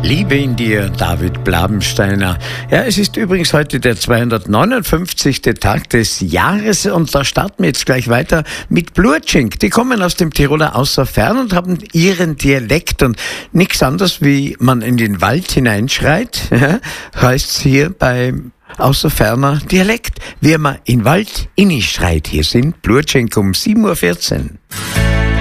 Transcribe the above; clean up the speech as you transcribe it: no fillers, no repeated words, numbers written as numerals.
Liebe in dir, David Blabensteiner. Ja, es ist übrigens heute der 259. Tag des Jahres und da starten wir jetzt gleich weiter mit Blurtschink. Die kommen aus dem Tiroler Außerfern und haben ihren Dialekt und nichts anderes, wie man in den Wald hineinschreit, ja, heißt's hier beim Außerferner Dialekt. Wie man in Wald inni schreit. Hier sind Blurtschink um 7:14 Uhr.